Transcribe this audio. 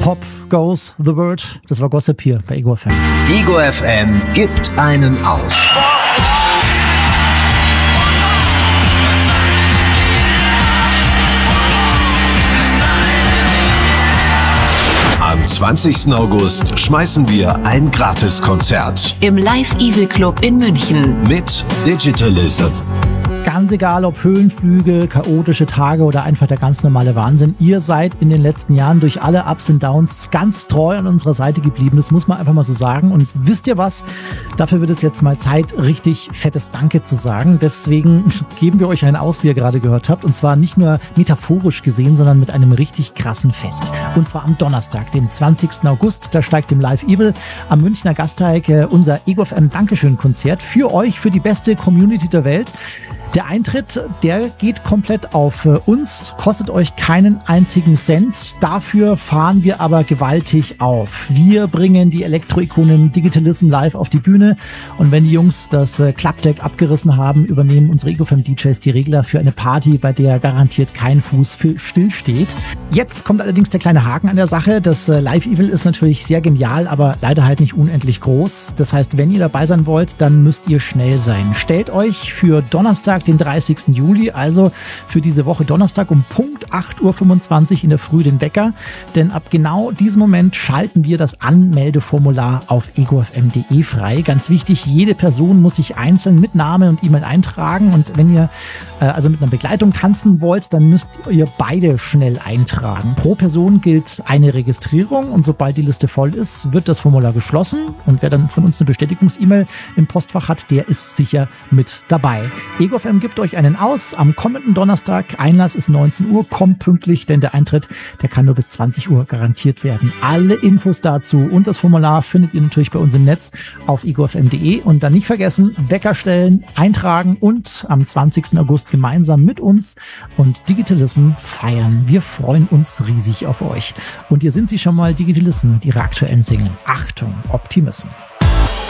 Pop goes the word. Das war Gossip hier bei Ego FM. Ego FM gibt einen auf. Am 20. August schmeißen wir ein Gratiskonzert im Live Evil Club in München mit Digitalism. Ganz egal, ob Höhenflüge, chaotische Tage oder einfach der ganz normale Wahnsinn. Ihr seid in den letzten Jahren durch alle Ups und Downs ganz treu an unserer Seite geblieben. Das muss man einfach mal so sagen. Und wisst ihr was? Dafür wird es jetzt mal Zeit, richtig fettes Danke zu sagen. Deswegen geben wir euch einen aus, wie ihr gerade gehört habt. Und zwar nicht nur metaphorisch gesehen, sondern mit einem richtig krassen Fest. Und zwar am Donnerstag, den 20. August. Da steigt im Live Evil am Münchner Gasteig unser Ego FM Dankeschön-Konzert für euch, für die beste Community der Welt. Der Eintritt, der geht komplett auf uns, kostet euch keinen einzigen Cent. Dafür fahren wir aber gewaltig auf. Wir bringen die Elektro-Ikonen Digitalism live auf die Bühne. Und wenn die Jungs das Klappdeck abgerissen haben, übernehmen unsere Ego FM DJs die Regler für eine Party, bei der garantiert kein Fuß stillsteht. Jetzt kommt allerdings der kleine Haken an der Sache. Das Live Evil ist natürlich sehr genial, aber leider halt nicht unendlich groß. Das heißt, wenn ihr dabei sein wollt, dann müsst ihr schnell sein. Stellt euch für Donnerstag, den 30. Juli, also für diese Woche Donnerstag um Punkt 8.25 Uhr in der Früh den Wecker, denn ab genau diesem Moment schalten wir das Anmeldeformular auf egofm.de frei. Ganz wichtig, jede Person muss sich einzeln mit Name und E-Mail eintragen und wenn ihr also mit einer Begleitung tanzen wollt, dann müsst ihr beide schnell eintragen. Pro Person gilt eine Registrierung und sobald die Liste voll ist, wird das Formular geschlossen und wer dann von uns eine Bestätigungs-E-Mail im Postfach hat, der ist sicher mit dabei. Ego FM gibt euch einen aus am kommenden Donnerstag. Einlass ist 19 Uhr. Kommt pünktlich, denn der Eintritt, der kann nur bis 20 Uhr garantiert werden. Alle Infos dazu und das Formular findet ihr natürlich bei uns im Netz auf egofm.de und dann nicht vergessen, Wecker stellen, eintragen und am 20. August gemeinsam mit uns und Digitalism feiern. Wir freuen uns riesig auf euch. Und hier sind sie schon mal, Digitalism, mit ihrer aktuellen Single. Achtung, Optimism.